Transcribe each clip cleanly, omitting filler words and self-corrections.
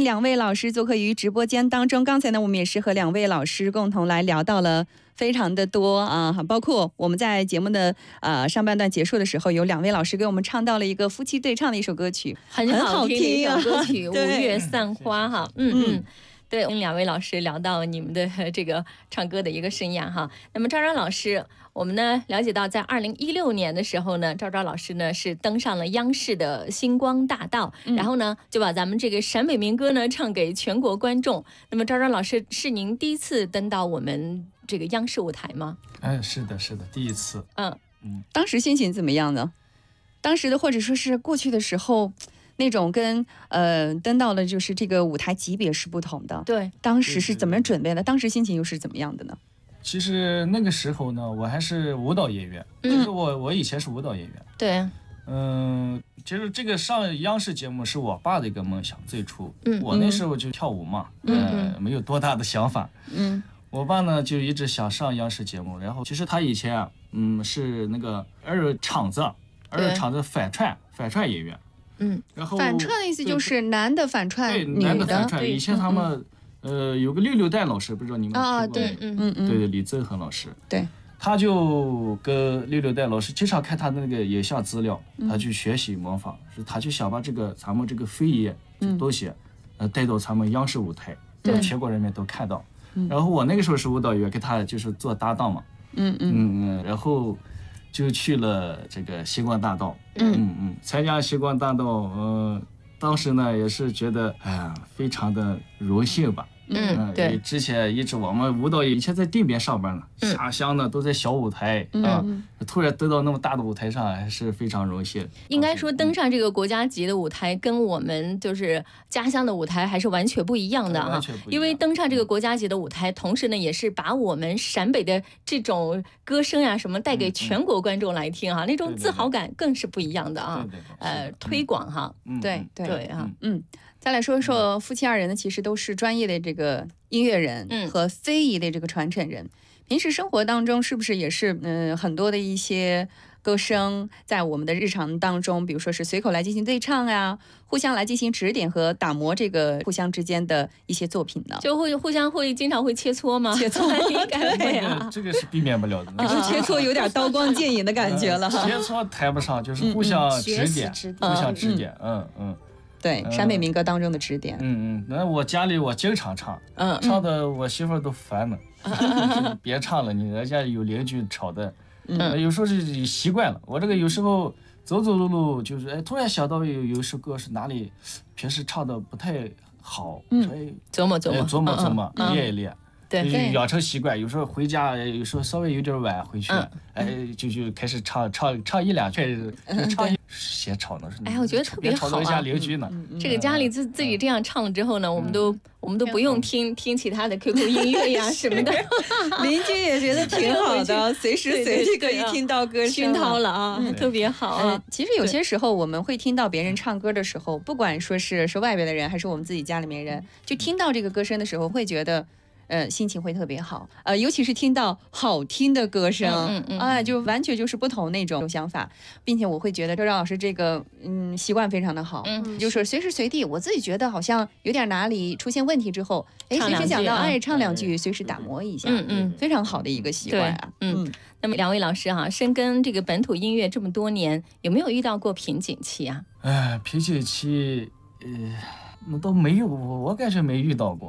两位老师做客于直播间当中。刚才呢，我们也是和两位老师共同来聊到了非常的多啊，包括我们在节目的上半段结束的时候，有两位老师给我们唱到了一个夫妻对唱的一首歌曲， 很好听的一首歌曲《五月散花》哈，对，跟两位老师聊到你们的这个唱歌的一个生涯哈。那么赵昭老师，我们呢了解到，在2016年的时候呢，赵昭老师呢是登上了央视的星光大道，然后呢就把咱们这个陕北民歌呢唱给全国观众。那么赵昭老师，是您第一次登到我们这个央视舞台吗？ 是的，第一次。 当时心情怎么样呢？当时的或者说是过去的时候。那种跟登到了就是这个舞台级别是不同的。 对， 当时是怎么准备的？当时心情又是怎么样的呢？ 其实那个时候呢，我还是舞蹈演员。其实我以前是舞蹈演员。 对。 其实这个上央视节目是我爸的一个梦想，最初。我那时候就跳舞嘛，没有多大的想法。我爸呢就一直想上央视节目，然后其实他以前是那个二场子反串演员。然后反串的意思就是男的反串女的。 对，男的反串。以前他们有个六代老师，不知道你们听过没？对，李增恒老师。 对， 他就跟六代老师经常看他那个影像资料，他去学习模仿，他就想把咱们这个非遗东西带到咱们央视舞台，让全国人民都看到。然后我那个时候是舞蹈员，跟他就是做搭档嘛。然后就去了这个星光大道。参加星光大道，当时呢也是觉得非常的荣幸吧。对，之前一直我们舞蹈以前在地边上班呢，下乡呢都在小舞台突然登到那么大的舞台上，还是非常荣幸。 应该说登上这个国家级的舞台，跟我们就是家乡的舞台还是完全不一样的啊。因为登上这个国家级的舞台，同时呢也是把我们陕北的这种歌声呀什么带给全国观众来听哈，那种自豪感更是不一样的啊。推广哈， 对啊， 再来说说夫妻二人呢，其实都是专业的这个音乐人和非遗的这个传承人。平时生活当中是不是也是很多的一些歌声在我们的日常当中，比如说是随口来进行对唱啊，互相来进行指点和打磨这个互相之间的一些作品呢？ 就会经常会切磋吗？ 切磋应该会啊， 这个是避免不了的。 切磋有点刀光剑影的感觉了。 切磋谈不上，就是互相指点，互相指点。 对，陕北民歌当中的指点。 那我家里我经常唱，唱的我媳妇都烦了，别唱了，人家有邻居吵的。有时候是习惯了，我这个有时候走路就是突然想到有首歌是哪里平时唱的不太好， 琢磨练一练。 对， 养成习惯，有时候回家，有时候稍微有点晚回去，就开始唱一两句，唱嫌吵呢。 我觉得特别好啊， 吵到一下邻居呢。 这个家里自己这样唱了之后呢，我们都不用听其他的 QQ 音乐呀什么的， 邻居也觉得挺好的，随时随地可以听到歌声， 熏陶了啊，特别好啊。 其实有些时候我们会听到别人唱歌的时候，不管说是外边的人还是我们自己家里面人，就听到这个歌声的时候，会觉得。心情会特别好，尤其是听到好听的歌声，就完全就是不同那种想法，并且我会觉得周老师这个习惯非常的好，就是随时随地，我自己觉得好像有点哪里出现问题之后，随时想到唱两句，随时打磨一下，非常好的一个习惯啊。 那么两位老师哈，深耕这个本土音乐这么多年，有没有遇到过瓶颈期啊？ 瓶颈期，那都没有，我感觉没遇到过。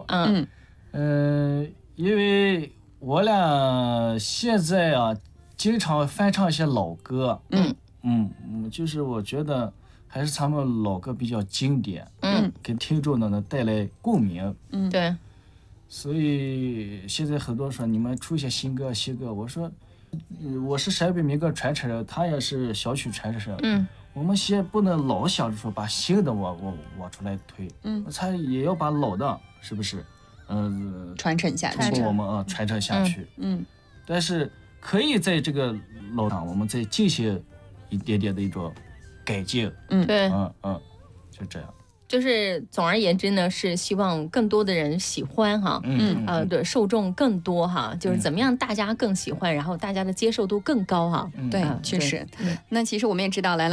因为我俩现在经常翻唱一些老歌，就是我觉得还是咱们老歌比较经典，给听众呢能带来共鸣， 对。 所以现在很多说你们出一些新歌，我说，我是陕北民歌传承人，他也是小曲传承人，我们先不能老想着说把新的往出来推，他也要把老的，是不是？ 传承下去， 通过我们传承下去。但是可以在这个路上，我们再进行一点点的一种改进。 对， 就这样。 就是总而言之呢，是希望更多的人喜欢哈，对，受众更多哈，就是怎么样大家更喜欢，然后大家的接受度更高哈。 对，确实。那其实我们也知道来了。